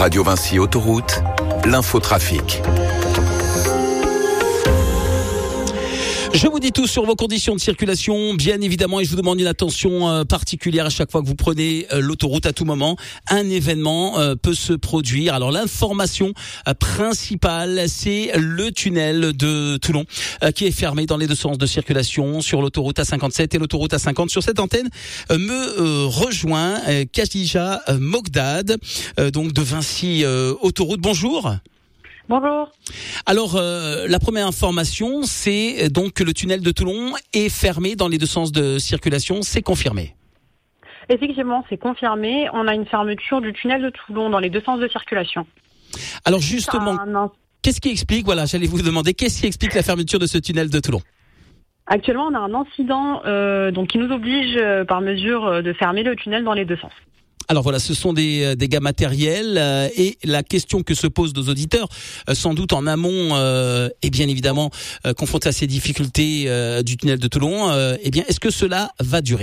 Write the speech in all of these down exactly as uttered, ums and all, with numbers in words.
Radio Vinci Autoroute, l'infotrafic. Je vous dis tout sur vos conditions de circulation, bien évidemment, et je vous demande une attention euh, particulière à chaque fois que vous prenez euh, l'autoroute. À tout moment, un événement euh, peut se produire. Alors l'information euh, principale, c'est le tunnel de Toulon euh, qui est fermé dans les deux sens de circulation sur l'autoroute A cinquante-sept et l'autoroute A cinquante. Sur cette antenne euh, me euh, rejoint euh, Khadija euh, Mogdad, euh, donc de Vinci euh, Autoroute. Bonjour. Bonjour. Alors, euh, la première information, c'est donc que le tunnel de Toulon est fermé dans les deux sens de circulation. C'est confirmé. Effectivement, c'est confirmé. On a une fermeture du tunnel de Toulon dans les deux sens de circulation. Alors justement, Ah, qu'est-ce qui explique, voilà, j'allais vous demander, qu'est-ce qui explique la fermeture de ce tunnel de Toulon ? Actuellement, on a un incident euh, donc qui nous oblige euh, par mesure euh, de fermer le tunnel dans les deux sens. Alors voilà, ce sont des dégâts matériels euh, et la question que se posent nos auditeurs, euh, sans doute en amont euh, et bien évidemment euh, confrontés à ces difficultés euh, du tunnel de Toulon, euh, eh bien est-ce que cela va durer ?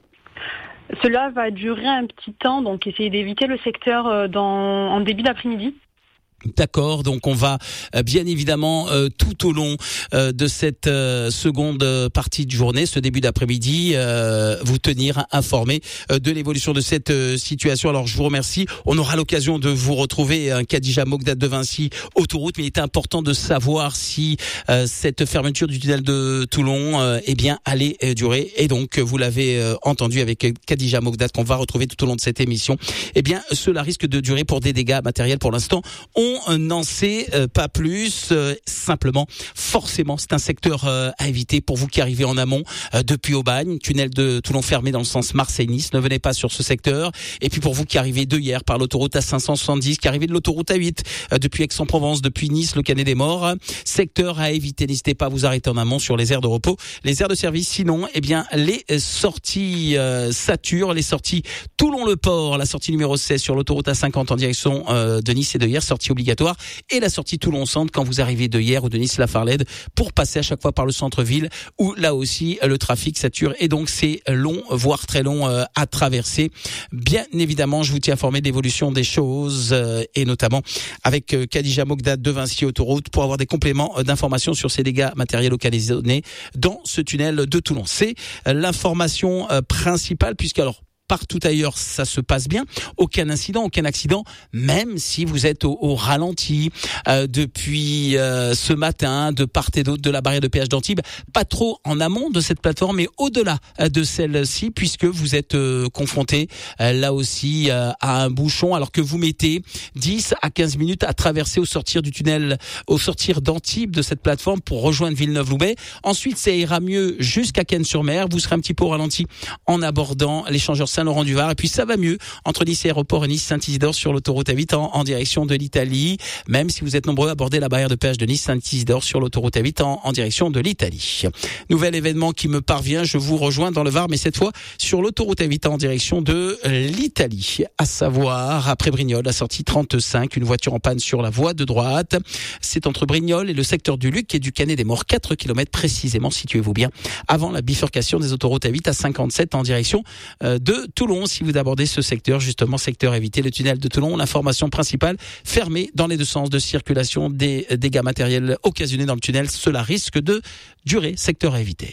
Cela va durer un petit temps, donc essayez d'éviter le secteur euh, dans, en début d'après-midi. D'accord, donc on va euh, bien évidemment euh, tout au long euh, de cette euh, seconde partie de journée, ce début d'après-midi, euh, vous tenir informé euh, de l'évolution de cette euh, situation. Alors je vous remercie, on aura l'occasion de vous retrouver, hein, Khadija Mogdad de Vinci Autoroute, mais il est important de savoir si euh, cette fermeture du tunnel de Toulon euh, eh bien allait euh, durer, et donc vous l'avez euh, entendu avec Khadija Mogdad qu'on va retrouver tout au long de cette émission, eh bien cela risque de durer pour des dégâts matériels. Pour l'instant, on On n'en sait euh, pas plus, euh, simplement, forcément, c'est un secteur euh, à éviter pour vous qui arrivez en amont euh, depuis Aubagne, tunnel de Toulon fermé dans le sens Marseille-Nice, ne venez pas sur ce secteur. Et puis pour vous qui arrivez de hier par l'autoroute A cinq cent soixante-dix, qui arrivez de l'autoroute A huit euh, depuis Aix-en-Provence, depuis Nice, le Canet des Morts, secteur à éviter, n'hésitez pas à vous arrêter en amont sur les aires de repos, les aires de service. Sinon, eh bien les sorties euh, Satur, les sorties Toulon-le-Port, la sortie numéro seize sur l'autoroute A cinquante en direction euh, de Nice et de hier, sortie obligatoire, et la sortie Toulon-Centre quand vous arrivez de hier ou de Nice-la-Farlède pour passer à chaque fois par le centre-ville où là aussi le trafic sature et donc c'est long, voire très long euh, à traverser. Bien évidemment, je vous tiens informé de l'évolution des choses euh, et notamment avec euh, Khadija Mogdad de Vinci Autoroute pour avoir des compléments euh, d'informations sur ces dégâts matériels occasionnés dans ce tunnel de Toulon. C'est euh, l'information euh, principale, puisque alors partout ailleurs, ça se passe bien. Aucun incident, aucun accident, même si vous êtes au, au ralenti euh, depuis euh, ce matin, de part et d'autre de la barrière de péage d'Antibes. Pas trop en amont de cette plateforme, mais au-delà euh, de celle-ci, puisque vous êtes euh, confronté euh, là aussi euh, à un bouchon, alors que vous mettez dix à quinze minutes à traverser au sortir du tunnel, au sortir d'Antibes de cette plateforme pour rejoindre Villeneuve-Loubet. Ensuite, ça ira mieux jusqu'à Cannes-sur-Mer. Vous serez un petit peu au ralenti en abordant l'échangeur Saint-Laurent-du-Var, et puis ça va mieux entre Nice Aéroport et Nice Saint-Isidore sur l'autoroute A huit en, en direction de l'Italie, même si vous êtes nombreux à aborder la barrière de péage de Nice Saint-Isidore sur l'autoroute A huit en, en direction de l'Italie. Nouvel événement qui me parvient, je vous rejoins dans le Var, mais cette fois sur l'autoroute A huit en direction de l'Italie, à savoir après Brignoles, la sortie trente-cinq, une voiture en panne sur la voie de droite. C'est entre Brignoles et le secteur du Luc et du Canet des Morts, quatre kilomètres précisément, situez-vous bien, avant la bifurcation des autoroutes A huit à cinquante-sept en direction euh, de Toulon. Si vous abordez ce secteur, justement secteur évité, le tunnel de Toulon, l'information principale, fermé dans les deux sens de circulation, des dégâts matériels occasionnés dans le tunnel, cela risque de durer, secteur à éviter.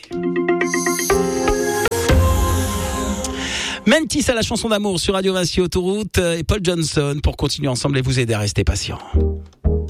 Mentis à la chanson d'amour sur Radio Vinci Autoroute et Paul Johnson pour continuer ensemble et vous aider à rester patient.